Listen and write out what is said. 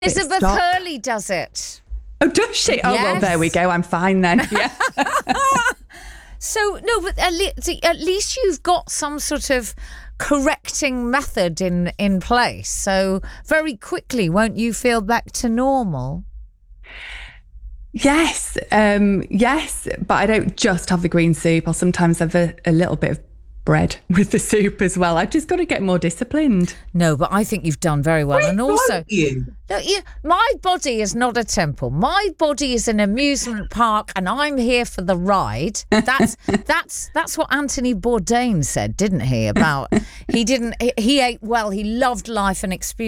Elizabeth Hurley does it. Oh, does she? Oh, Yes. well, there we go. I'm fine then. Yeah. So, no, but at least you've got some sort of correcting method in place. So very quickly, won't you feel back to normal? Yes, but I don't just have the green soup. I'll sometimes have a little bit of bread with the soup as well. I've just got to get more disciplined. No, but I think you've done very well. And also, you? look, my body is not a temple. My body is an amusement park, and I'm here for the ride. That's what Anthony Bourdain said, didn't he? About he ate well, he loved life and experience.